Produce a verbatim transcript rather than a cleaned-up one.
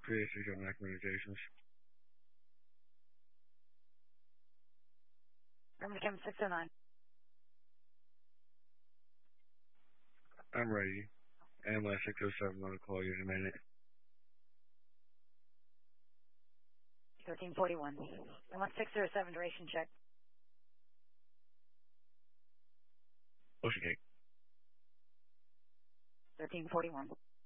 creative on communications. I'm going to come six oh nine. I'm ready. M S six oh seven, I'll call you in a minute. thirteen forty-one. I want six oh seven duration check. Ocean Gate. thirteen forty-one.